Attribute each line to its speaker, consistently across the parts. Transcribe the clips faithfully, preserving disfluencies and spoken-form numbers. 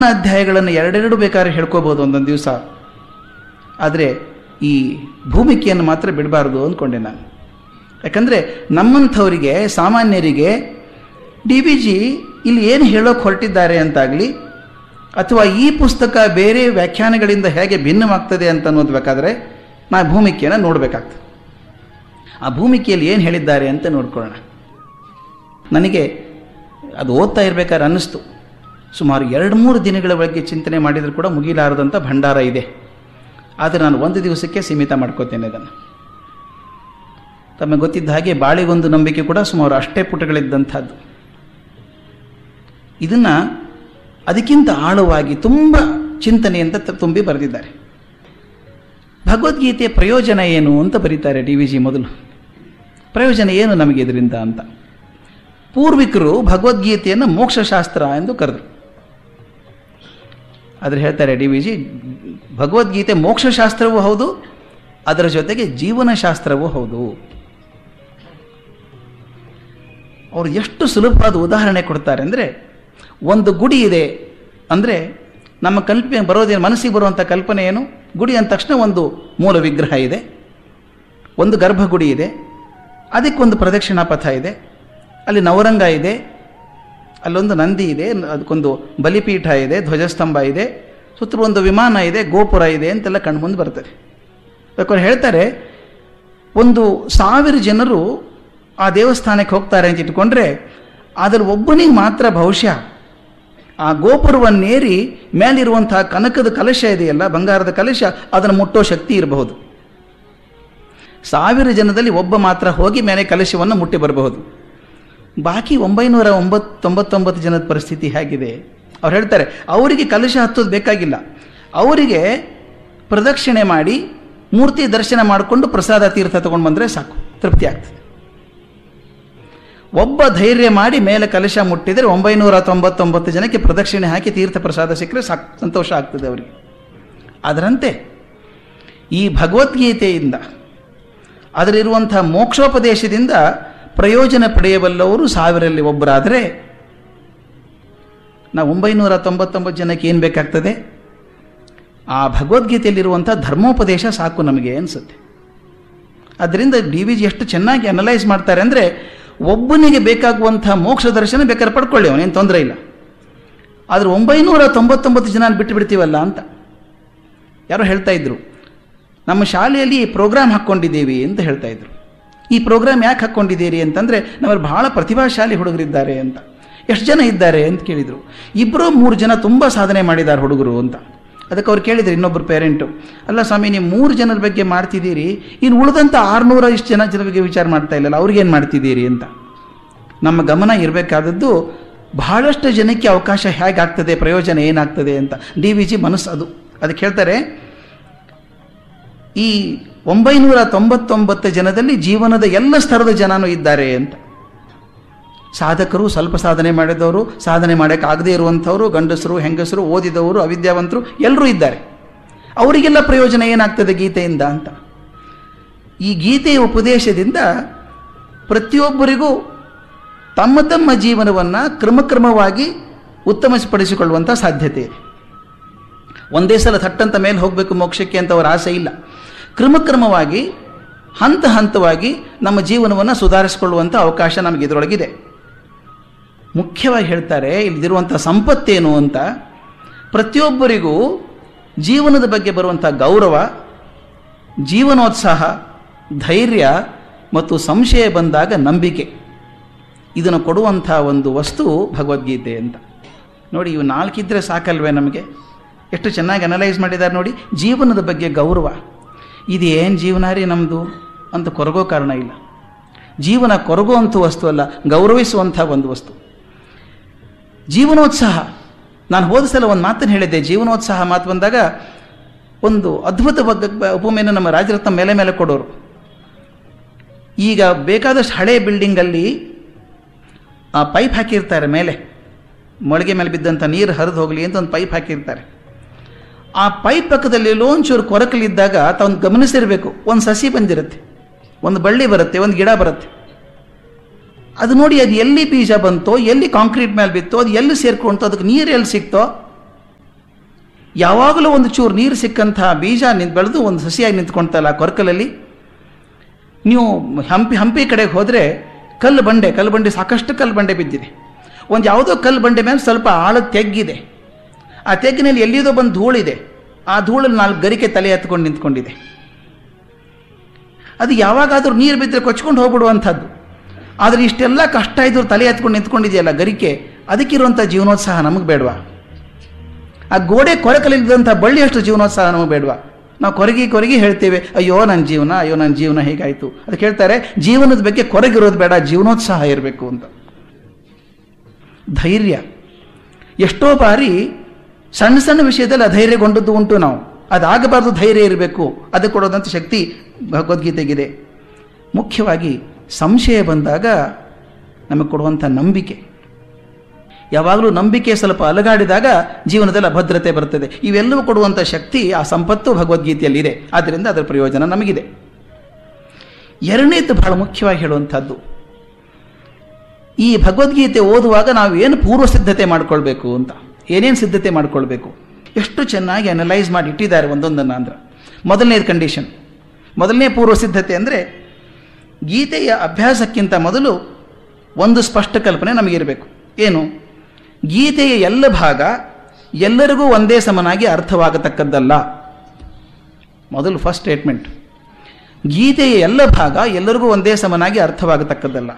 Speaker 1: ಅಧ್ಯಾಯಗಳನ್ನು ಎರಡೆರಡು ಬೇಕಾದ್ರೆ ಹೇಳ್ಕೋಬೋದು ಒಂದೊಂದು ದಿವಸ. ಆದರೆ ಈ ಭೂಮಿಕೆಯನ್ನು ಮಾತ್ರ ಬಿಡಬಾರ್ದು ಅಂದ್ಕೊಂಡೆ ನಾನು. ಯಾಕಂದರೆ ನಮ್ಮಂಥವರಿಗೆ, ಸಾಮಾನ್ಯರಿಗೆ ಡಿ ವಿ ಜಿ ಇಲ್ಲಿ ಏನು ಹೇಳೋಕೆ ಹೊರಟಿದ್ದಾರೆ ಅಂತಾಗಲಿ, ಅಥವಾ ಈ ಪುಸ್ತಕ ಬೇರೆ ವ್ಯಾಖ್ಯಾನಗಳಿಂದ ಹೇಗೆ ಭಿನ್ನವಾಗ್ತದೆ ಅಂತ ಅನ್ನೋದು ಬೇಕಾದರೆ ನಾವು ಭೂಮಿಕೆಯನ್ನು ನೋಡಬೇಕಾಗ್ತದೆ. ಆ ಭೂಮಿಕೆಯಲ್ಲಿ ಏನು ಹೇಳಿದ್ದಾರೆ ಅಂತ ನೋಡ್ಕೊಳ್ಳೋಣ. ನನಗೆ ಅದು ಓದ್ತಾ ಇರಬೇಕಾದ್ರೆ ಅನ್ನಿಸ್ತು, ಸುಮಾರು ಎರಡು ಮೂರು ದಿನಗಳ ಬಗ್ಗೆ ಚಿಂತನೆ ಮಾಡಿದರೂ ಕೂಡ ಮುಗಿಲಾರದಂಥ ಭಂಡಾರ ಇದೆ. ಆದರೆ ನಾನು ಒಂದು ದಿವಸಕ್ಕೆ ಸೀಮಿತ ಮಾಡ್ಕೋತೇನೆ ಅದನ್ನು. ತಮಗೆ ಗೊತ್ತಿದ್ದ ಹಾಗೆ ಬಾಳಿಗೊಂದು ನಂಬಿಕೆ ಕೂಡ ಸುಮಾರು ಅಷ್ಟೇ ಪುಟಗಳಿದ್ದಂಥದ್ದು. ಇದನ್ನು ಅದಕ್ಕಿಂತ ಆಳವಾಗಿ ತುಂಬ ಚಿಂತನೆಯಿಂದ ತುಂಬಿ ಬರೆದಿದ್ದಾರೆ. ಭಗವದ್ಗೀತೆಯ ಪ್ರಯೋಜನ ಏನು ಅಂತ ಬರೀತಾರೆ ಡಿ ವಿ ಜಿ ಮೊದಲು. ಪ್ರಯೋಜನ ಏನು ನಮಗೆ ಇದರಿಂದ ಅಂತ. ಪೂರ್ವಿಕರು ಭಗವದ್ಗೀತೆಯನ್ನು ಮೋಕ್ಷಶಾಸ್ತ್ರ ಎಂದು ಕರೆದರು. ಆದರೆ ಹೇಳ್ತಾರೆ ಡಿ ವಿ ಜಿ, ಭಗವದ್ಗೀತೆ ಮೋಕ್ಷಶಾಸ್ತ್ರವೂ ಹೌದು, ಅದರ ಜೊತೆಗೆ ಜೀವನಶಾಸ್ತ್ರವೂ ಹೌದು. ಅವರು ಎಷ್ಟು ಸುಲಭವಾದ ಉದಾಹರಣೆ ಕೊಡ್ತಾರೆ ಅಂದರೆ, ಒಂದು ಗುಡಿ ಇದೆ ಅಂದರೆ ನಮ್ಮ ಕಲ್ಪನೆ ಬರೋದೇನು, ಮನಸ್ಸಿಗೆ ಬರುವಂಥ ಕಲ್ಪನೆ ಏನು? ಗುಡಿ ಅಂದ ತಕ್ಷಣ ಒಂದು ಮೂಲ ವಿಗ್ರಹ ಇದೆ, ಒಂದು ಗರ್ಭಗುಡಿ ಇದೆ, ಅದಕ್ಕೊಂದು ಪ್ರದಕ್ಷಿಣಾ ಪಥ ಇದೆ, ಅಲ್ಲಿ ನವರಂಗ ಇದೆ, ಅಲ್ಲೊಂದು ನಂದಿ ಇದೆ, ಅದಕ್ಕೊಂದು ಬಲಿಪೀಠ ಇದೆ, ಧ್ವಜಸ್ತಂಭ ಇದೆ, ಸುತ್ತಲೂ ಒಂದು ವಿಮಾನ ಇದೆ, ಗೋಪುರ ಇದೆ ಅಂತೆಲ್ಲ ಕಣ್ಮುಂದೆ ಬರ್ತದೆ. ಬೇಕಾದ್ರೆ ಹೇಳ್ತಾರೆ, ಒಂದು ಸಾವಿರ ಜನರು ಆ ದೇವಸ್ಥಾನಕ್ಕೆ ಹೋಗ್ತಾರೆ ಅಂತ ಇಟ್ಕೊಂಡ್ರೆ ಅದರ ಒಬ್ಬನಿಗೆ ಮಾತ್ರ ಬಹುಶಃ ಆ ಗೋಪುರವನ್ನೇರಿ ಮೇಲಿರುವಂತಹ ಕನಕದ ಕಲಶ ಇದೆಯಲ್ಲ, ಬಂಗಾರದ ಕಲಶ, ಅದನ್ನು ಮುಟ್ಟೋ ಶಕ್ತಿ ಇರಬಹುದು. ಸಾವಿರ ಜನದಲ್ಲಿ ಒಬ್ಬ ಮಾತ್ರ ಹೋಗಿ ಮೇಲೆ ಕಲಶವನ್ನು ಮುಟ್ಟಿ ಬರಬಹುದು. ಬಾಕಿ ಒಂಬೈನೂರ ಒಂಬತ್ತು ತೊಂಬತ್ತೊಂಬತ್ತು ಜನದ ಪರಿಸ್ಥಿತಿ ಹೇಗಿದೆ? ಅವ್ರು ಹೇಳ್ತಾರೆ, ಅವರಿಗೆ ಕಲಶ ಹತ್ತೋದು ಬೇಕಾಗಿಲ್ಲ, ಅವರಿಗೆ ಪ್ರದಕ್ಷಿಣೆ ಮಾಡಿ ಮೂರ್ತಿ ದರ್ಶನ ಮಾಡಿಕೊಂಡು ಪ್ರಸಾದ ತೀರ್ಥ ತಗೊಂಡು ಬಂದರೆ ಸಾಕು, ತೃಪ್ತಿ ಆಗ್ತದೆ. ಒಬ್ಬ ಧೈರ್ಯ ಮಾಡಿ ಮೇಲೆ ಕಲಶ ಮುಟ್ಟಿದರೆ ಒಂಬೈನೂರ ತೊಂಬತ್ತೊಂಬತ್ತು ಜನಕ್ಕೆ ಪ್ರದಕ್ಷಿಣೆ ಹಾಕಿ ತೀರ್ಥ ಪ್ರಸಾದ ಸಿಕ್ಕರೆ ಸಾಕು, ಸಂತೋಷ ಆಗ್ತದೆ ಅವರಿಗೆ. ಅದರಂತೆ ಈ ಭಗವದ್ಗೀತೆಯಿಂದ, ಅದರಲ್ಲಿರುವಂಥ ಮೋಕ್ಷೋಪದೇಶದಿಂದ ಪ್ರಯೋಜನ ಪಡೆಯಬಲ್ಲವರು ಸಾವಿರಲ್ಲಿ ಒಬ್ಬರಾದರೆ, ನಾವು ಒಂಬೈನೂರ ತೊಂಬತ್ತೊಂಬತ್ತು ಜನಕ್ಕೆ ಏನು ಬೇಕಾಗ್ತದೆ? ಆ ಭಗವದ್ಗೀತೆಯಲ್ಲಿರುವಂಥ ಧರ್ಮೋಪದೇಶ ಸಾಕು ನಮಗೆ ಅನಿಸುತ್ತೆ. ಅದರಿಂದ ಡಿ ವಿ ಜಿ ಎಷ್ಟು ಚೆನ್ನಾಗಿ ಅನಲೈಸ್ ಮಾಡ್ತಾರೆ ಅಂದರೆ, ಒಬ್ಬನಿಗೆ ಬೇಕಾಗುವಂಥ ಮೋಕ್ಷ ದರ್ಶನ ಬೇಕಾದ್ರೆ ಪಡ್ಕೊಳ್ಳಿ, ಅವನೇನು ತೊಂದರೆ ಇಲ್ಲ. ಆದರೆ ಒಂಬೈನೂರ ತೊಂಬತ್ತೊಂಬತ್ತು ಜನ ಬಿಟ್ಟು ಬಿಡ್ತೀವಲ್ಲ ಅಂತ ಯಾರೋ ಹೇಳ್ತಾ ಇದ್ರು. ನಮ್ಮ ಶಾಲೆಯಲ್ಲಿ ಪ್ರೋಗ್ರಾಮ್ ಹಾಕ್ಕೊಂಡಿದ್ದೀವಿ ಅಂತ ಹೇಳ್ತಾ ಇದ್ರು. ಈ ಪ್ರೋಗ್ರಾಮ್ ಯಾಕೆ ಹಾಕ್ಕೊಂಡಿದ್ದೀರಿ ಅಂತಂದರೆ, ನಮ್ಮಲ್ಲಿ ಬಹಳ ಪ್ರತಿಭಾಶಾಲಿ ಹುಡುಗರಿದ್ದಾರೆ ಅಂತ. ಎಷ್ಟು ಜನ ಇದ್ದಾರೆ ಅಂತ ಕೇಳಿದರು. ಇಬ್ಬರು ಮೂರು ಜನ ತುಂಬ ಸಾಧನೆ ಮಾಡಿದ್ದಾರೆ ಹುಡುಗರು ಅಂತ. ಅದಕ್ಕೆ ಅವ್ರು ಕೇಳಿದ್ರು ಇನ್ನೊಬ್ಬರು ಪೇರೆಂಟು, ಅಲ್ಲ ಸ್ವಾಮಿ, ನೀವು ಮೂರು ಜನರ ಬಗ್ಗೆ ಮಾಡ್ತಿದ್ದೀರಿ, ಇನ್ನು ಉಳಿದಂಥ ಆರುನೂರ ಇಷ್ಟು ಜನ ಜನ ಬಗ್ಗೆ ವಿಚಾರ ಮಾಡ್ತಾ ಇಲ್ಲಲ್ಲ, ಅವ್ರಿಗೇನು ಮಾಡ್ತಿದ್ದೀರಿ ಅಂತ. ನಮ್ಮ ಗಮನ ಇರಬೇಕಾದದ್ದು ಬಹಳಷ್ಟು ಜನಕ್ಕೆ ಅವಕಾಶ ಹೇಗಾಗ್ತದೆ, ಪ್ರಯೋಜನ ಏನಾಗ್ತದೆ ಅಂತ. ಡಿ ವಿ ಜಿ ಮನಸ್ಸು ಅದು. ಅದಕ್ಕೆ ಹೇಳ್ತಾರೆ, ಈ ಒಂಬೈನೂರ ತೊಂಬತ್ತೊಂಬತ್ತು ಜನದಲ್ಲಿ ಜೀವನದ ಎಲ್ಲ ಸ್ತರದ ಜನನೂ ಇದ್ದಾರೆ ಅಂತ. ಸಾಧಕರು, ಸ್ವಲ್ಪ ಸಾಧನೆ ಮಾಡಿದವರು, ಸಾಧನೆ ಮಾಡೋಕ್ಕಾಗದೇ ಇರುವಂಥವರು, ಗಂಡಸರು, ಹೆಂಗಸರು, ಓದಿದವರು, ಅವಿದ್ಯಾವಂತರು, ಎಲ್ಲರೂ ಇದ್ದಾರೆ. ಅವರಿಗೆಲ್ಲ ಪ್ರಯೋಜನ ಏನಾಗ್ತದೆ ಗೀತೆಯಿಂದ ಅಂತ. ಈ ಗೀತೆಯ ಉಪದೇಶದಿಂದ ಪ್ರತಿಯೊಬ್ಬರಿಗೂ ತಮ್ಮ ತಮ್ಮ ಜೀವನವನ್ನು ಕ್ರಮಕ್ರಮವಾಗಿ ಉತ್ತಮಪಡಿಸಿಕೊಳ್ಳುವಂಥ ಸಾಧ್ಯತೆ ಇದೆ. ಒಂದೇ ಸಲ ಥಟ್ಟಂತ ಮೇಲೆ ಹೋಗಬೇಕು ಮೋಕ್ಷಕ್ಕೆ ಅಂತ ಅವರ ಆಸೆ ಇಲ್ಲ. ಕ್ರಮಕ್ರಮವಾಗಿ, ಹಂತ ಹಂತವಾಗಿ ನಮ್ಮ ಜೀವನವನ್ನು ಸುಧಾರಿಸಿಕೊಳ್ಳುವಂಥ ಅವಕಾಶ ನಮಗೆ ಇದರೊಳಗಿದೆ. ಮುಖ್ಯವಾಗಿ ಹೇಳ್ತಾರೆ, ಇಲ್ಲಿರುವಂಥ ಸಂಪತ್ತೇನು ಅಂತ. ಪ್ರತಿಯೊಬ್ಬರಿಗೂ ಜೀವನದ ಬಗ್ಗೆ ಬರುವಂಥ ಗೌರವ, ಜೀವನೋತ್ಸಾಹ, ಧೈರ್ಯ ಮತ್ತು ಸಂಶಯ ಬಂದಾಗ ನಂಬಿಕೆ, ಇದನ್ನು ಕೊಡುವಂಥ ಒಂದು ವಸ್ತು ಭಗವದ್ಗೀತೆ ಅಂತ. ನೋಡಿ, ಇವು ನಾಲ್ಕಿದ್ರೆ ಸಾಕಲ್ವೇ ನಮಗೆ? ಎಷ್ಟು ಚೆನ್ನಾಗಿ ಅನಲೈಸ್ ಮಾಡಿದ್ದಾರೆ ನೋಡಿ. ಜೀವನದ ಬಗ್ಗೆ ಗೌರವ, ಇದು ಏನು ಜೀವನ ರೀ ನಮ್ಮದು ಅಂತ ಕೊರಗೋ ಕಾರಣ ಇಲ್ಲ. ಜೀವನ ಕೊರಗುವಂಥ ವಸ್ತು ಅಲ್ಲ, ಗೌರವಿಸುವಂಥ ಒಂದು ವಸ್ತು. ಜೀವನೋತ್ಸಾಹ, ನಾನು ಹೋದ ಸಲ ಒಂದು ಮಾತನ್ನು ಹೇಳಿದ್ದೆ. ಜೀವನೋತ್ಸಾಹ ಮಾತು ಬಂದಾಗ ಒಂದು ಅದ್ಭುತ ಉಪಮೆಯನ್ನು ನಮ್ಮ ರಾಜರತ್ನ ಮೇಲೆ ಮೇಲೆ ಕೊಡೋರು. ಈಗ ಬೇಕಾದಷ್ಟು ಹಳೆ ಬಿಲ್ಡಿಂಗಲ್ಲಿ ಆ ಪೈಪ್ ಹಾಕಿರ್ತಾರೆ ಮೇಲೆ, ಮೊಳಗೆ ಮೇಲೆ ಬಿದ್ದಂಥ ನೀರು ಹರಿದು ಹೋಗಲಿ ಅಂತ ಒಂದು ಪೈಪ್ ಹಾಕಿರ್ತಾರೆ. ಆ ಪೈಪ್ ಪಕ್ಕದಲ್ಲಿ ಲೋಂಚೂರು ಕೊರಕಲಿದ್ದಾಗ ತಾವು ಗಮನಿಸಿರಬೇಕು, ಒಂದು ಸಸಿ ಬಂದಿರುತ್ತೆ, ಒಂದು ಬಳ್ಳಿ ಬರುತ್ತೆ, ಒಂದು ಗಿಡ ಬರುತ್ತೆ. ಅದು ನೋಡಿ, ಅದು ಎಲ್ಲಿ ಬೀಜ ಬಂತೋ, ಎಲ್ಲಿ ಕಾಂಕ್ರೀಟ್ ಮೇಲೆ ಬಿತ್ತೋ, ಅದು ಎಲ್ಲಿ ಸೇರ್ಕೊಂತೋ, ಅದಕ್ಕೆ ನೀರು ಎಲ್ಲಿ ಸಿಕ್ತೋ, ಯಾವಾಗಲೂ ಒಂದು ಚೂರು ನೀರು ಸಿಕ್ಕಂತಹ ಬೀಜ ನಿಂತು ಬೆಳೆದು ಒಂದು ಸಸಿಯಾಗಿ ನಿಂತ್ಕೊಳ್ತಲ್ಲ ಕೊರಕಲಲ್ಲಿ. ನೀವು ಹಂಪಿ ಹಂಪಿ ಕಡೆಗೆ ಹೋದರೆ ಕಲ್ಲು ಬಂಡೆ ಕಲ್ಲು ಬಂಡೆ ಸಾಕಷ್ಟು ಕಲ್ಲು ಬಂಡೆ ಬಿದ್ದಿದೆ. ಒಂದು ಯಾವುದೋ ಕಲ್ಲು ಬಂಡೆ ಮೇಲೆ ಸ್ವಲ್ಪ ಆಳದ ತೆಗ್ಗಿದೆ. ಆ ತೆಗ್ಗಿನಲ್ಲಿ ಎಲ್ಲಿಯದೋ ಬಂದು ಧೂಳಿದೆ. ಆ ಧೂಳಲ್ಲಿ ನಾಲ್ಕು ಗರಿಕೆ ತಲೆ ಎತ್ಕೊಂಡು ನಿಂತ್ಕೊಂಡಿದೆ. ಅದು ಯಾವಾಗಾದರೂ ನೀರು ಬಿದ್ದರೆ ಕೊಚ್ಕೊಂಡು ಹೋಗ್ಬಿಡುವಂಥದ್ದು. ಆದರೆ ಇಷ್ಟೆಲ್ಲ ಕಷ್ಟ ಇದ್ರು ತಲೆ ಎತ್ಕೊಂಡು ನಿಂತ್ಕೊಂಡಿದೆಯಲ್ಲ ಗರಿಕೆ, ಅದಕ್ಕಿರುವಂಥ ಜೀವನೋತ್ಸಾಹ ನಮಗೆ ಬೇಡವಾ? ಆ ಗೋಡೆ ಕೊರಕಲಿದ್ದಂಥ ಬಳ್ಳಿಯಷ್ಟು ಜೀವನೋತ್ಸಾಹ ನಮಗೆ ಬೇಡವಾ? ನಾವು ಕೊರಗಿ ಕೊರಗಿ ಹೇಳ್ತೇವೆ, ಅಯ್ಯೋ ನನ್ನ ಜೀವನ ಅಯ್ಯೋ ನನ್ನ ಜೀವನ ಹೇಗಾಯಿತು. ಅದಕ್ಕೆ ಹೇಳ್ತಾರೆ ಜೀವನದ ಬಗ್ಗೆ ಕೊರಗಿರೋದು ಬೇಡ, ಜೀವನೋತ್ಸಾಹ ಇರಬೇಕು ಅಂತ. ಧೈರ್ಯ. ಎಷ್ಟೋ ಬಾರಿ ಸಣ್ಣ ಸಣ್ಣ ವಿಷಯದಲ್ಲಿ ಅಧೈರ್ಯಗೊಂಡದ್ದು ಉಂಟು. ನಾವು ಅದಾಗಬಾರ್ದು, ಧೈರ್ಯ ಇರಬೇಕು. ಅದಕ್ಕೆ ಕೊಡೋದಂಥ ಶಕ್ತಿ ಭಗವದ್ಗೀತೆಗಿದೆ. ಮುಖ್ಯವಾಗಿ ಸಂಶಯ ಬಂದಾಗ ನಮಗೆ ಕೊಡುವಂಥ ನಂಬಿಕೆ. ಯಾವಾಗಲೂ ನಂಬಿಕೆ ಸ್ವಲ್ಪ ಅಲಗಾಡಿದಾಗ ಜೀವನದಲ್ಲಿ ಅಭದ್ರತೆ ಬರ್ತದೆ. ಇವೆಲ್ಲವೂ ಕೊಡುವಂಥ ಶಕ್ತಿ, ಆ ಸಂಪತ್ತು ಭಗವದ್ಗೀತೆಯಲ್ಲಿದೆ. ಆದ್ದರಿಂದ ಅದರ ಪ್ರಯೋಜನ ನಮಗಿದೆ. ಎರಡನೇದು ಬಹಳ ಮುಖ್ಯವಾಗಿ ಹೇಳುವಂಥದ್ದು, ಈ ಭಗವದ್ಗೀತೆ ಓದುವಾಗ ನಾವು ಏನು ಪೂರ್ವ ಸಿದ್ಧತೆ ಮಾಡಿಕೊಳ್ಬೇಕು ಅಂತ. ಏನೇನು ಸಿದ್ಧತೆ ಮಾಡಿಕೊಳ್ಬೇಕು, ಎಷ್ಟು ಚೆನ್ನಾಗಿ ಅನಲೈಸ್ ಮಾಡಿ ಇಟ್ಟಿದ್ದಾರೆ ಒಂದೊಂದನ್ನು. ಅಂದ್ರೆ ಮೊದಲನೇದು ಕಂಡೀಷನ್, ಮೊದಲನೇ ಪೂರ್ವ ಸಿದ್ಧತೆ ಅಂದರೆ ಗೀತೆಯ ಅಭ್ಯಾಸಕ್ಕಿಂತ ಮೊದಲು ಒಂದು ಸ್ಪಷ್ಟ ಕಲ್ಪನೆ ನಮಗಿರಬೇಕು. ಏನು? ಗೀತೆಯ ಎಲ್ಲ ಭಾಗ ಎಲ್ಲರಿಗೂ ಒಂದೇ ಸಮನಾಗಿ ಅರ್ಥವಾಗತಕ್ಕದ್ದಲ್ಲ. ಮೊದಲು ಫಸ್ಟ್ ಸ್ಟೇಟ್ಮೆಂಟ್. ಗೀತೆಯ ಎಲ್ಲ ಭಾಗ ಎಲ್ಲರಿಗೂ ಒಂದೇ ಸಮನಾಗಿ ಅರ್ಥವಾಗತಕ್ಕದ್ದಲ್ಲ.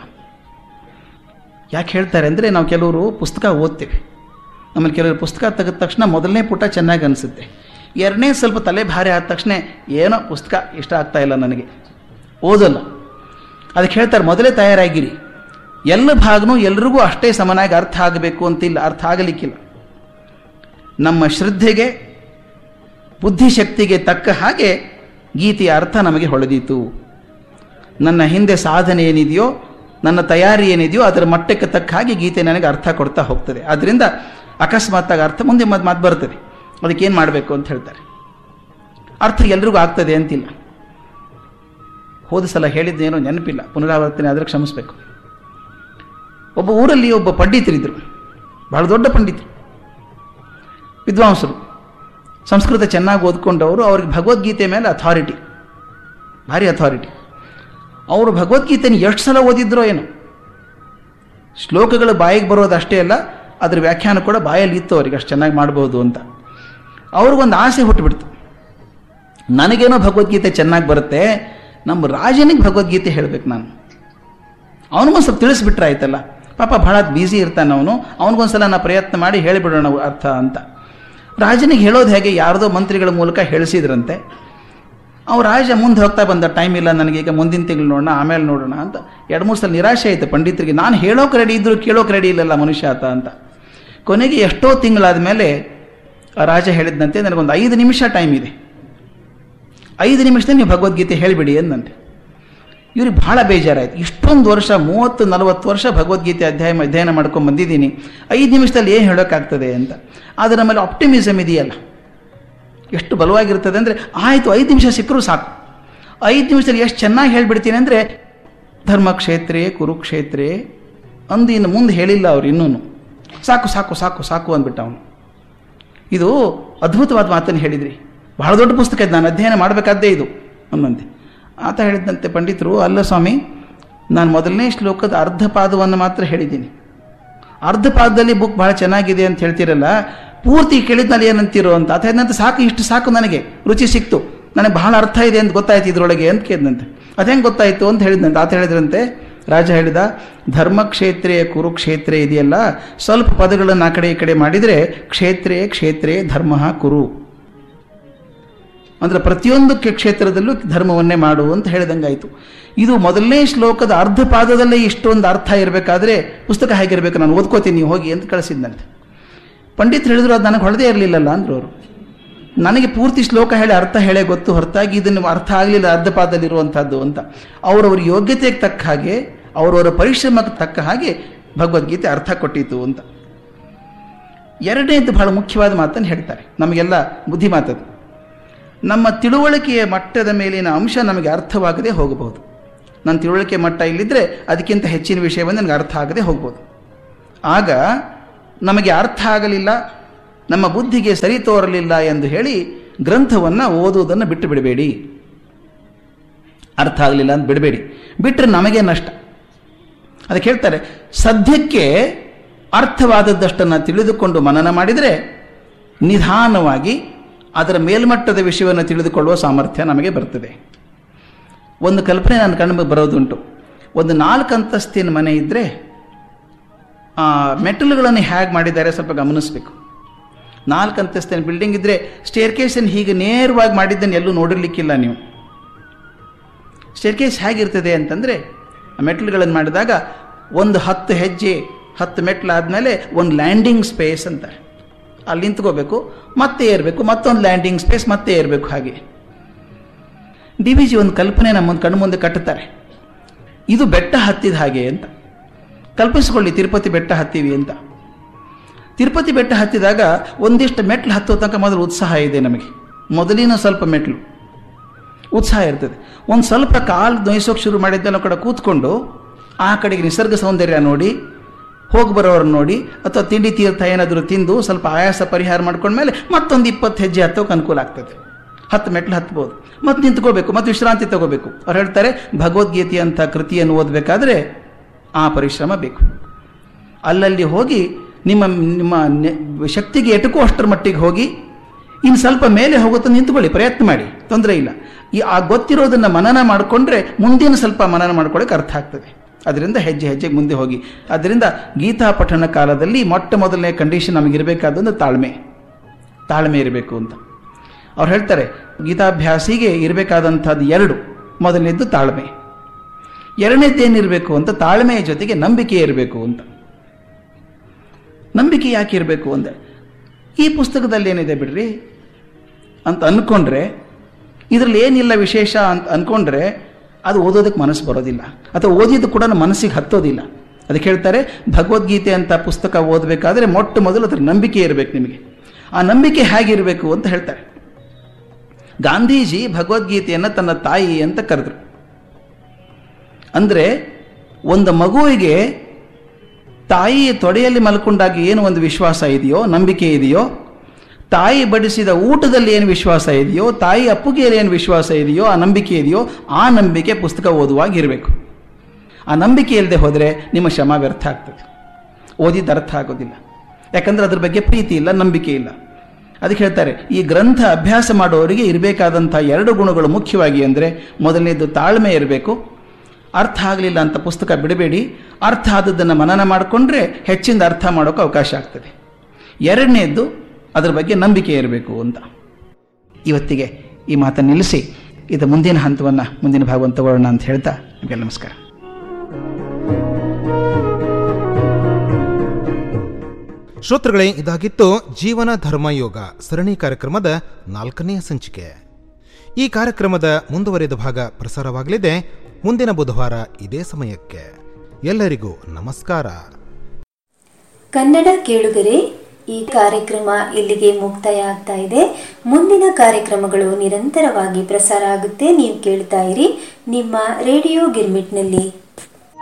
Speaker 1: ಯಾಕೆ ಹೇಳ್ತಾರೆ ಅಂದರೆ, ನಾವು ಕೆಲವರು ಪುಸ್ತಕ ಓದ್ತೇವೆ. ನಮ್ಮಲ್ಲಿ ಕೆಲವರು ಪುಸ್ತಕ ತೆಗೆದ ತಕ್ಷಣ ಮೊದಲನೇ ಪುಟ ಚೆನ್ನಾಗಿ ಅನಿಸುತ್ತೆ, ಎರಡನೇ ಸ್ವಲ್ಪ ತಲೆ ಭಾರಿ ಆದ ತಕ್ಷಣ ಏನೋ ಪುಸ್ತಕ ಇಷ್ಟ ಆಗ್ತಾ ಇಲ್ಲ ನನಗೆ, ಓದಲ್ಲ. ಅದಕ್ಕೆ ಹೇಳ್ತಾರೆ ಮೊದಲೇ ತಯಾರಾಗಿರಿ. ಎಲ್ಲ ಭಾಗನೂ ಎಲ್ರಿಗೂ ಅಷ್ಟೇ ಸಮನಾಗಿ ಅರ್ಥ ಆಗಬೇಕು ಅಂತಿಲ್ಲ, ಅರ್ಥ ಆಗಲಿಕ್ಕಿಲ್ಲ. ನಮ್ಮ ಶ್ರದ್ಧೆಗೆ ಬುದ್ಧಿಶಕ್ತಿಗೆ ತಕ್ಕ ಹಾಗೆ ಗೀತೆಯ ಅರ್ಥ ನಮಗೆ ಹೊಳೆದೀತು. ನನ್ನ ಹಿಂದೆ ಸಾಧನೆ ಏನಿದೆಯೋ, ನನ್ನ ತಯಾರಿ ಏನಿದೆಯೋ ಅದರ ಮಟ್ಟಕ್ಕೆ ತಕ್ಕ ಹಾಗೆ ಗೀತೆ ನನಗೆ ಅರ್ಥ ಕೊಡ್ತಾ ಹೋಗ್ತದೆ. ಆದ್ದರಿಂದ ಅಕಸ್ಮಾತ್ತಾಗಿ ಅರ್ಥ ಮುಂದೆ ಮತ್ತೆ ಮಾತು ಬರ್ತದೆ. ಅದಕ್ಕೇನು ಮಾಡಬೇಕು ಅಂತ ಹೇಳ್ತಾರೆ. ಅರ್ಥ ಎಲ್ರಿಗೂ ಆಗ್ತದೆ ಅಂತಿಲ್ಲ. ಹೋದ ಸಲ ಹೇಳಿದ್ದೇನೋ ನೆನಪಿಲ್ಲ, ಪುನರಾವರ್ತನೆ ಆದರೆ ಕ್ಷಮಿಸಬೇಕು. ಒಬ್ಬ ಊರಲ್ಲಿ ಒಬ್ಬ ಪಂಡಿತರಿದ್ದರು, ಬಹಳ ದೊಡ್ಡ ಪಂಡಿತರು, ವಿದ್ವಾಂಸರು, ಸಂಸ್ಕೃತ ಚೆನ್ನಾಗಿ ಓದ್ಕೊಂಡವರು. ಅವ್ರಿಗೆ ಭಗವದ್ಗೀತೆ ಮೇಲೆ ಅಥಾರಿಟಿ, ಭಾರಿ ಅಥಾರಿಟಿ. ಅವರು ಭಗವದ್ಗೀತೆನ ಎಷ್ಟು ಸಲ ಓದಿದ್ರೋ ಏನೋ. ಶ್ಲೋಕಗಳು ಬಾಯಿಗೆ ಬರೋದು ಅಷ್ಟೇ ಅಲ್ಲ, ಅದ್ರ ವ್ಯಾಖ್ಯಾನ ಕೂಡ ಬಾಯಲ್ಲಿ ಇತ್ತು ಅವ್ರಿಗೆ, ಅಷ್ಟು ಚೆನ್ನಾಗಿ ಮಾಡ್ಬೋದು ಅಂತ. ಅವ್ರಿಗೊಂದು ಆಸೆ ಹುಟ್ಟುಬಿಡ್ತು, ನನಗೇನೋ ಭಗವದ್ಗೀತೆ ಚೆನ್ನಾಗಿ ಬರುತ್ತೆ, ನಮ್ಮ ರಾಜನಿಗೆ ಭಗವದ್ಗೀತೆ ಹೇಳಬೇಕು ನಾನು. ಅವನಿಗೊಂದು ಸ್ವಲ್ಪ ತಿಳಿಸ್ಬಿಟ್ರೆ ಆಯ್ತಲ್ಲ, ಪಾಪ ಭಾಳ ಬ್ಯುಸಿ ಇರ್ತಾನೆ ಅವನು, ಅವನಿಗೊಂದ್ಸಲ ನಾ ಪ್ರಯತ್ನ ಮಾಡಿ ಹೇಳಿಬಿಡೋಣ ಅರ್ಥ ಅಂತ. ರಾಜನಿಗೆ ಹೇಳೋದು ಹೇಗೆ, ಯಾರ್ದೋ ಮಂತ್ರಿಗಳ ಮೂಲಕ ಹೇಳಿಸಿದ್ರಂತೆ. ಅವ ರಾಜ ಮುಂದೆ ಹೋಗ್ತಾ ಬಂದ, ಟೈಮ್ ಇಲ್ಲ ನನಗೆ, ಈಗ ಮುಂದಿನ ತಿಂಗಳು ನೋಡೋಣ, ಆಮೇಲೆ ನೋಡೋಣ ಅಂತ. ಎರಡು ಮೂರು ಸಲ ನಿರಾಶೆ ಆಯಿತು ಪಂಡಿತರಿಗೆ, ನಾನು ಹೇಳೋಕೆ ರೆಡಿ ಇದ್ರು ಕೇಳೋಕೆ ರೆಡಿ ಇಲ್ಲಲ್ಲ ಮನುಷ್ಯ ಆತ ಅಂತ. ಕೊನೆಗೆ ಎಷ್ಟೋ ತಿಂಗಳಾದ ಮೇಲೆ ಆ ರಾಜ ಹೇಳಿದಂತೆ, ನನಗೊಂದು ಐದು ನಿಮಿಷ ಟೈಮ್ ಇದೆ, ಐದು ನಿಮಿಷದಲ್ಲಿ ನೀವು ಭಗವದ್ಗೀತೆ ಹೇಳಿಬಿಡಿ ಎಂದಂತೆ. ಇವ್ರಿಗೆ ಭಾಳ ಬೇಜಾರಾಯಿತು. ಇಷ್ಟೊಂದು ವರ್ಷ, ಮೂವತ್ತು ನಲವತ್ತು ವರ್ಷ ಭಗವದ್ಗೀತೆ ಅಧ್ಯಾಯ ಅಧ್ಯಯನ ಮಾಡ್ಕೊಂಡು ಬಂದಿದ್ದೀನಿ, ಐದು ನಿಮಿಷದಲ್ಲಿ ಏನು ಹೇಳೋಕ್ಕಾಗ್ತದೆ ಅಂತ. ಆದರೆ ನಮ್ಮಲ್ಲಿ ಆಪ್ಟಿಮಿಸಮ್ ಇದೆಯಲ್ಲ, ಎಷ್ಟು ಬಲವಾಗಿರ್ತದೆ ಅಂದರೆ, ಆಯಿತು ಐದು ನಿಮಿಷ ಸಿಕ್ಕರೂ ಸಾಕು, ಐದು ನಿಮಿಷದಲ್ಲಿ ಎಷ್ಟು ಚೆನ್ನಾಗಿ ಹೇಳಿಬಿಡ್ತೀನಿ ಅಂದರೆ, ಧರ್ಮಕ್ಷೇತ್ರೇ ಕುರುಕ್ಷೇತ್ರೇ ಅಂದು ಇನ್ನು ಮುಂದೆ ಹೇಳಿಲ್ಲ ಅವ್ರು, ಇನ್ನೂ ಸಾಕು ಸಾಕು ಸಾಕು ಸಾಕು ಅಂದ್ಬಿಟ್ಟ ಅವನು. ಇದು ಅದ್ಭುತವಾದ ಮಾತನ್ನು ಹೇಳಿದ್ರಿ, ಬಹಳ ದೊಡ್ಡ ಪುಸ್ತಕ ಇದು, ನಾನು ಅಧ್ಯಯನ ಮಾಡಬೇಕಾದ್ದೇ ಇದು ಅನ್ನಂತೆ. ಆತ ಹೇಳಿದಂತೆ ಪಂಡಿತರು, ಅಲ್ಲ ಸ್ವಾಮಿ, ನಾನು ಮೊದಲನೇ ಶ್ಲೋಕದ ಅರ್ಧ ಪಾದವನ್ನು ಮಾತ್ರ ಹೇಳಿದ್ದೀನಿ, ಅರ್ಧ ಪಾದದಲ್ಲಿ ಬುಕ್ ಭಾಳ ಚೆನ್ನಾಗಿದೆ ಅಂತ ಹೇಳ್ತಿರಲ್ಲ, ಪೂರ್ತಿ ಕೇಳಿದ್ನಲ್ಲಿ ಏನಂತೀರೋ ಅಂತ. ಆತ ಹೇಳಿದಂತೆ, ಸಾಕು ಇಷ್ಟು ಸಾಕು, ನನಗೆ ರುಚಿ ಸಿಕ್ತು, ನನಗೆ ಬಹಳ ಅರ್ಥ ಇದೆ ಅಂತ ಗೊತ್ತಾಯ್ತು ಇದ್ರೊಳಗೆ ಅಂತ ಕೇಳಿದಂತೆ. ಅದೇಂಗೆ ಗೊತ್ತಾಯಿತು ಅಂತ ಹೇಳಿದಂತೆ. ಆತ ಹೇಳಿದ್ರಂತೆ, ರಾಜ ಹೇಳಿದ, ಧರ್ಮಕ್ಷೇತ್ರೇ ಕುರುಕ್ಷೇತ್ರೇ ಇದೆಯಲ್ಲ, ಸ್ವಲ್ಪ ಪದಗಳನ್ನು ಆ ಕಡೆ ಈ ಕಡೆ ಮಾಡಿದರೆ ಕ್ಷೇತ್ರೇ ಕ್ಷೇತ್ರೇ ಧರ್ಮ ಕುರು, ಅಂದರೆ ಪ್ರತಿಯೊಂದು ಕ್ಷೇತ್ರದಲ್ಲೂ ಧರ್ಮವನ್ನೇ ಮಾಡು ಅಂತ ಹೇಳಿದಂಗಾಯಿತು. ಇದು ಮೊದಲನೇ ಶ್ಲೋಕದ ಅರ್ಧ ಪಾದದಲ್ಲೇ ಇಷ್ಟೊಂದು ಅರ್ಥ ಇರಬೇಕಾದ್ರೆ ಪುಸ್ತಕ ಹೇಗಿರಬೇಕು, ನಾನು ಓದ್ಕೋತೀನಿ ನೀವು ಹೋಗಿ ಅಂತ ಕಳಿಸಿದ್ದಂತೆ. ಪಂಡಿತರು ಹೇಳಿದ್ರು, ಅದು ನನಗೆ ಹೊಳದೇ ಇರಲಿಲ್ಲಲ್ಲ ಅಂದರು ಅವರು. ನನಗೆ ಪೂರ್ತಿ ಶ್ಲೋಕ ಹೇಳಿ ಅರ್ಥ ಹೇಳೇ ಗೊತ್ತು, ಹೊರತಾಗಿ ಇದನ್ನು ಅರ್ಥ ಆಗಲಿಲ್ಲ ಅರ್ಧ ಪಾದದಲ್ಲಿರುವಂಥದ್ದು ಅಂತ. ಅವರವ್ರ ಯೋಗ್ಯತೆಗೆ ತಕ್ಕ ಹಾಗೆ, ಅವರವರ ಪರಿಶ್ರಮಕ್ಕೆ ತಕ್ಕ ಹಾಗೆ ಭಗವದ್ಗೀತೆ ಅರ್ಥ ಕೊಟ್ಟಿತು ಅಂತ. ಎರಡನೇದು ಬಹಳ ಮುಖ್ಯವಾದ ಮಾತನ್ನು ಹೇಳ್ತಾರೆ, ನಮಗೆಲ್ಲ ಬುದ್ಧಿ ಮಾತದು. ನಮ್ಮ ತಿಳುವಳಿಕೆಯ ಮಟ್ಟದ ಮೇಲಿನ ಅಂಶ ನಮಗೆ ಅರ್ಥವಾಗದೆ ಹೋಗಬಹುದು. ನನ್ನ ತಿಳುವಳಿಕೆ ಮಟ್ಟ ಇಲ್ಲಿದ್ದರೆ ಅದಕ್ಕಿಂತ ಹೆಚ್ಚಿನ ವಿಷಯವನ್ನು ನನಗೆ ಅರ್ಥ ಆಗದೆ ಹೋಗ್ಬೋದು. ಆಗ ನಮಗೆ ಅರ್ಥ ಆಗಲಿಲ್ಲ, ನಮ್ಮ ಬುದ್ಧಿಗೆ ಸರಿ ತೋರಲಿಲ್ಲ ಎಂದು ಹೇಳಿ ಗ್ರಂಥವನ್ನು ಓದುವುದನ್ನು ಬಿಟ್ಟು ಬಿಡಬೇಡಿ. ಅರ್ಥ ಆಗಲಿಲ್ಲ ಅಂತ ಬಿಡಬೇಡಿ. ಬಿಟ್ಟರೆ ನಮಗೆ ನಷ್ಟ. ಅದಕ್ಕೆ ಹೇಳ್ತಾರೆ, ಸದ್ಯಕ್ಕೆ ಅರ್ಥವಾದದ್ದಷ್ಟನ್ನು ತಿಳಿದುಕೊಂಡು ಮನನ ಮಾಡಿದರೆ ನಿಧಾನವಾಗಿ ಅದರ ಮೇಲ್ಮಟ್ಟದ ವಿಷಯವನ್ನು ತಿಳಿದುಕೊಳ್ಳುವ ಸಾಮರ್ಥ್ಯ ನಮಗೆ ಬರ್ತದೆ. ಒಂದು ಕಲ್ಪನೆ ನನ್ನ ಕಣ್ಣಿಗೆ ಬರೋದುಂಟು. ಒಂದು ನಾಲ್ಕು ಅಂತಸ್ತಿನ ಮನೆ ಇದ್ದರೆ ಆ ಮೆಟಲ್ಗಳನ್ನು ಹೇಗೆ ಮಾಡಿದ್ದಾರೆ ಸ್ವಲ್ಪ ಗಮನಿಸಬೇಕು. ನಾಲ್ಕು ಅಂತಸ್ತಿನ ಬಿಲ್ಡಿಂಗ್ ಇದ್ದರೆ ಸ್ಟೇರ್ ಕೇಸನ್ನು ಹೀಗೆ ನೇರವಾಗಿ ಮಾಡಿದ್ದನ್ನು ಎಲ್ಲೂ ನೋಡಿರ್ಲಿಕ್ಕಿಲ್ಲ ನೀವು. ಸ್ಟೇರ್ ಕೇಸ್ ಹೇಗಿರ್ತದೆ ಅಂತಂದರೆ, ಮೆಟ್ಲುಗಳನ್ನು ಮಾಡಿದಾಗ ಒಂದು ಹತ್ತು ಹೆಜ್ಜೆ ಹತ್ತು ಮೆಟ್ಲಾದಮೇಲೆ ಒಂದು ಲ್ಯಾಂಡಿಂಗ್ ಸ್ಪೇಸ್ ಅಂತಾರೆ. ಅಲ್ಲಿ ನಿಂತ್ಕೋಬೇಕು, ಮತ್ತೆ ಏರಬೇಕು, ಮತ್ತೊಂದು ಲ್ಯಾಂಡಿಂಗ್ ಸ್ಪೇಸ್, ಮತ್ತೆ ಏರಬೇಕು. ಹಾಗೆ ಡಿ ವಿ ಜಿ ಒಂದು ಕಲ್ಪನೆ ನಮ್ಮ ಕಣ್ಣು ಮುಂದೆ ಕಟ್ಟುತ್ತಾರೆ. ಇದು ಬೆಟ್ಟ ಹತ್ತಿದ ಹಾಗೆ ಅಂತ ಕಲ್ಪಿಸಿಕೊಳ್ಳಿ. ತಿರುಪತಿ ಬೆಟ್ಟ ಹತ್ತೀವಿ ಅಂತ. ತಿರುಪತಿ ಬೆಟ್ಟ ಹತ್ತಿದಾಗ ಒಂದಿಷ್ಟು ಮೆಟ್ಲು ಹತ್ತೋ ತನಕ ಮೊದಲು ಉತ್ಸಾಹ ಇದೆ ನಮಗೆ. ಮೊದಲಿನ ಸ್ವಲ್ಪ ಮೆಟ್ಲು ಉತ್ಸಾಹ ಇರ್ತದೆ. ಒಂದು ಸ್ವಲ್ಪ ಕಾಲು ನೋಯಿಸೋಕೆ ಶುರು ಮಾಡಿದ್ದೆಲ್ಲ ಕಡೆ ಕೂತ್ಕೊಂಡು ಆ ಕಡೆಗೆ ನಿಸರ್ಗ ಸೌಂದರ್ಯ ನೋಡಿ, ಹೋಗಿ ಬರೋರನ್ನ ನೋಡಿ, ಅಥವಾ ತಿಂಡಿ ತೀರ್ಥ ಏನಾದರೂ ತಿಂದು ಸ್ವಲ್ಪ ಆಯಾಸ ಪರಿಹಾರ ಮಾಡ್ಕೊಂಡ್ಮೇಲೆ ಮತ್ತೊಂದು ಇಪ್ಪತ್ತು ಹೆಜ್ಜೆ ಹತ್ತೋಕೆ ಅನುಕೂಲ ಆಗ್ತದೆ. ಹತ್ತು ಮೆಟ್ಲು ಹತ್ಬೋದು, ಮತ್ತೆ ನಿಂತ್ಕೋಬೇಕು, ಮತ್ತು ವಿಶ್ರಾಂತಿ ತಗೋಬೇಕು. ಅವ್ರು ಹೇಳ್ತಾರೆ, ಭಗವದ್ಗೀತೆ ಅಂತ ಕೃತಿಯನ್ನು ಓದಬೇಕಾದ್ರೆ ಆ ಪರಿಶ್ರಮ ಬೇಕು. ಅಲ್ಲಲ್ಲಿ ಹೋಗಿ ನಿಮ್ಮ ನಿಮ್ಮ ಶಕ್ತಿಗೆ ಎಟುಕೋ ಅಷ್ಟರ ಮಟ್ಟಿಗೆ ಹೋಗಿ ಇನ್ನು ಸ್ವಲ್ಪ ಮೇಲೆ ಹೋಗುತ್ತೆ ನಿಂತ್ಕೊಳ್ಳಿ, ಪ್ರಯತ್ನ ಮಾಡಿ, ತೊಂದರೆ ಇಲ್ಲ. ಈ ಆ ಗೊತ್ತಿರೋದನ್ನು ಮನನ ಮಾಡಿಕೊಂಡ್ರೆ ಮುಂದಿನ ಸ್ವಲ್ಪ ಮನನ ಮಾಡ್ಕೊಳ್ಳೋಕೆ ಅರ್ಥ ಆಗ್ತದೆ. ಅದರಿಂದ ಹೆಜ್ಜೆ ಹೆಜ್ಜೆಗೆ ಮುಂದೆ ಹೋಗಿ. ಅದರಿಂದ ಗೀತಾ ಪಠಣ ಕಾಲದಲ್ಲಿ ಮೊಟ್ಟ ಮೊದಲನೇ ಕಂಡೀಷನ್ ನಮಗಿರಬೇಕಾದೊಂದು ತಾಳ್ಮೆ. ತಾಳ್ಮೆ ಇರಬೇಕು ಅಂತ ಅವ್ರು ಹೇಳ್ತಾರೆ. ಗೀತಾಭ್ಯಾಸಿಗೆ ಇರಬೇಕಾದಂಥದ್ದು ಎರಡು. ಮೊದಲನೇದ್ದು ತಾಳ್ಮೆ, ಎರಡನೇದ್ದೇನಿರಬೇಕು ಅಂತ ತಾಳ್ಮೆಯ ಜೊತೆಗೆ ನಂಬಿಕೆ ಇರಬೇಕು ಅಂತ. ನಂಬಿಕೆ ಯಾಕೆ ಇರಬೇಕು ಅಂದರೆ, ಈ ಪುಸ್ತಕದಲ್ಲಿ ಏನಿದೆ ಬಿಡ್ರಿ ಅಂತ ಅಂದ್ಕೊಂಡ್ರೆ, ಇದರಲ್ಲಿ ಏನಿಲ್ಲ ವಿಶೇಷ ಅಂತ ಅಂದ್ಕೊಂಡ್ರೆ ಅದು ಓದೋದಕ್ಕೆ ಮನಸ್ಸು ಬರೋದಿಲ್ಲ, ಅಥವಾ ಓದಿದ್ದು ಕೂಡ ಮನಸ್ಸಿಗೆ ಹತ್ತೋದಿಲ್ಲ. ಅದಕ್ಕೆ ಹೇಳ್ತಾರೆ, ಭಗವದ್ಗೀತೆ ಅಂತ ಪುಸ್ತಕ ಓದಬೇಕಾದ್ರೆ ಮೊಟ್ಟ ಮೊದಲು ಅದರ ನಂಬಿಕೆ ಇರಬೇಕು ನಿಮಗೆ. ಆ ನಂಬಿಕೆ ಹೇಗಿರಬೇಕು ಅಂತ ಹೇಳ್ತಾರೆ. ಗಾಂಧೀಜಿ ಭಗವದ್ಗೀತೆಯನ್ನು ತನ್ನ ತಾಯಿ ಅಂತ ಕರೆದ್ರು. ಅಂದರೆ ಒಂದು ಮಗುವಿಗೆ ತಾಯಿಯ ತೊಡೆಯಲ್ಲಿ ಮಲ್ಕೊಂಡಾಗ ಏನು ಒಂದು ವಿಶ್ವಾಸ ಇದೆಯೋ, ನಂಬಿಕೆ ಇದೆಯೋ, ತಾಯಿ ಬಡಿಸಿದ ಊಟದಲ್ಲಿ ಏನು ವಿಶ್ವಾಸ ಇದೆಯೋ, ತಾಯಿ ಅಪ್ಪುಗೆಯಲ್ಲಿ ಏನು ವಿಶ್ವಾಸ ಇದೆಯೋ, ಆ ನಂಬಿಕೆ ಇದೆಯೋ, ಆ ನಂಬಿಕೆ ಪುಸ್ತಕ ಓದುವಾಗ ಇರಬೇಕು. ಆ ನಂಬಿಕೆ ಇಲ್ಲದೆ ಹೋದರೆ ನಿಮ್ಮ ಶ್ರಮ ವ್ಯರ್ಥ ಆಗ್ತದೆ, ಓದಿದ್ದು ಅರ್ಥ ಆಗೋದಿಲ್ಲ. ಯಾಕಂದರೆ ಅದ್ರ ಬಗ್ಗೆ ಪ್ರೀತಿ ಇಲ್ಲ, ನಂಬಿಕೆ ಇಲ್ಲ. ಅದಕ್ಕೆ ಹೇಳ್ತಾರೆ, ಈ ಗ್ರಂಥ ಅಭ್ಯಾಸ ಮಾಡೋರಿಗೆ ಇರಬೇಕಾದಂಥ ಎರಡು ಗುಣಗಳು ಮುಖ್ಯವಾಗಿ ಅಂದರೆ, ಮೊದಲನೇದು ತಾಳ್ಮೆ ಇರಬೇಕು. ಅರ್ಥ ಆಗಲಿಲ್ಲ ಅಂತ ಪುಸ್ತಕ ಬಿಡಬೇಡಿ. ಅರ್ಥ ಆದದ್ದನ್ನು ಮನನ ಮಾಡಿಕೊಂಡ್ರೆ ಹೆಚ್ಚಿಂದ ಅರ್ಥ ಮಾಡೋಕ್ಕೆ ಅವಕಾಶ ಆಗ್ತದೆ. ಎರಡನೇದ್ದು ಅದರ ಬಗ್ಗೆ ನಂಬಿಕೆ ಇರಬೇಕು ಅಂತ. ಇವತ್ತಿಗೆ ಈ ಮಾತನ್ನು ನಿಲ್ಲಿಸಿ ಇದು ಮುಂದಿನ ಹಂತವನ್ನು ಮುಂದಿನ ಭಾಗವನ್ನು ತಗೊಳ್ಳೋಣ ಅಂತ ಹೇಳ್ತಾ ನಿಮಗೆ ನಮಸ್ಕಾರ.
Speaker 2: ಶ್ರೋತೃಗಳೇ, ಇದಾಗಿತ್ತು ಜೀವನ ಧರ್ಮಯೋಗ ಸರಣಿ ಕಾರ್ಯಕ್ರಮದ ನಾಲ್ಕನೆಯ ಸಂಚಿಕೆ. ಈ ಕಾರ್ಯಕ್ರಮದ ಮುಂದುವರಿದ ಭಾಗ ಪ್ರಸಾರವಾಗಲಿದೆ ಮುಂದಿನ ಬುಧವಾರ ಇದೇ ಸಮಯಕ್ಕೆ. ಎಲ್ಲರಿಗೂ ನಮಸ್ಕಾರ.
Speaker 3: ಕನ್ನಡ ಕೇಳುಗರೆ, ಈ ಕಾರ್ಯಕ್ರಮ ಇಲ್ಲಿಗೆ ಮುಕ್ತಾಯ ಆಗ್ತಾ ಇದೆ. ಮುಂದಿನ ಕಾರ್ಯಕ್ರಮಗಳು ನಿರಂತರವಾಗಿ ಪ್ರಸಾರ ಆಗುತ್ತೆ. ನೀವು ಕೇಳ್ತಾ ಇರಿ ನಿಮ್ಮ ರೇಡಿಯೋ ಗಿರ್ಮಿಟ್ನಲ್ಲಿ.